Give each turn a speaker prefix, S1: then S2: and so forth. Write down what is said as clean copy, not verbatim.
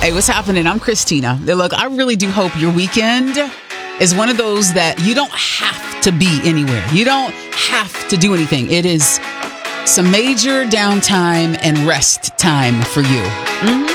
S1: Hey, what's happening? I'm Christina. Look, I really do hope your weekend is one of those that you don't have to be anywhere. You don't have to do anything. It is some major downtime and rest time for you.